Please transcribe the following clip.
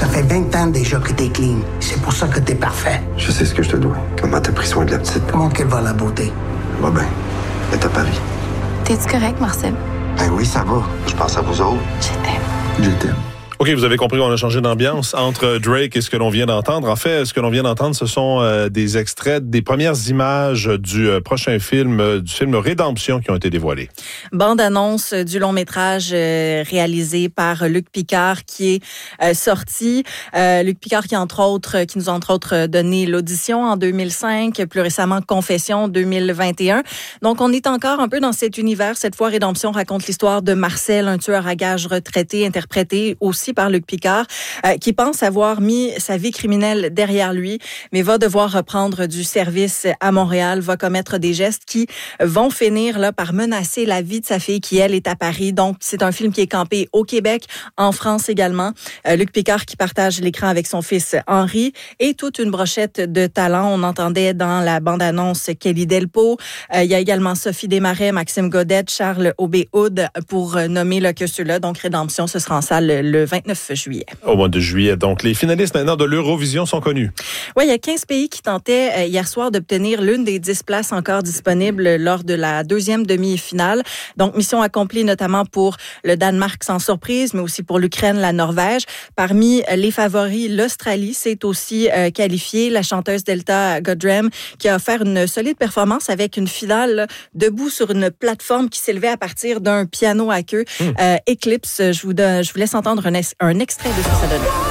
Ça fait 20 ans déjà que t'es clean. C'est pour ça que t'es parfait. Je sais ce que je te dois. Comment t'as pris soin de la petite. Comment qu'elle va, la beauté? Va bien. Elle est à Paris. T'es-tu correct, Marcel? Ben oui, ça va. Je pense à vous autres. Je t'aime. Je t'aime. OK, vous avez compris qu'on a changé d'ambiance entre Drake et ce que l'on vient d'entendre. En fait, ce que l'on vient d'entendre, ce sont des extraits des premières images du prochain film, du film Rédemption qui ont été dévoilées. Bande-annonce du long-métrage réalisé par Luc Picard qui est sorti. Luc Picard qui nous a entre autres donné l'audition en 2005, plus récemment Confession 2021. Donc, on est encore un peu dans cet univers. Cette fois, Rédemption raconte l'histoire de Marcel, un tueur à gages retraité, interprété aussi par Luc Picard, qui pense avoir mis sa vie criminelle derrière lui, mais va devoir reprendre du service à Montréal, va commettre des gestes qui vont finir là par menacer la vie de sa fille qui, elle, est à Paris. Donc, c'est un film qui est campé au Québec, en France également. Luc Picard qui partage l'écran avec son fils Henri et toute une brochette de talents. On entendait dans la bande-annonce Kelly Delpo. Il y a également Sophie Desmarais, Maxime Godette, Charles Aubé-Houd pour nommer là, que ceux-là. Donc, Rédemption, ce sera en salle le 29 juillet. Au mois de juillet. Donc, les finalistes maintenant de l'Eurovision sont connus. Oui, il y a 15 pays qui tentaient hier soir d'obtenir l'une des 10 places encore disponibles lors de la deuxième demi-finale. Donc, mission accomplie notamment pour le Danemark sans surprise, mais aussi pour l'Ukraine, la Norvège. Parmi les favoris, l'Australie s'est aussi qualifiée. La chanteuse Delta Goddard qui a offert une solide performance avec une finale là, debout sur une plateforme qui s'élevait à partir d'un piano à queue. Eclipse, je vous laisse entendre un extrait de ce que ça donne.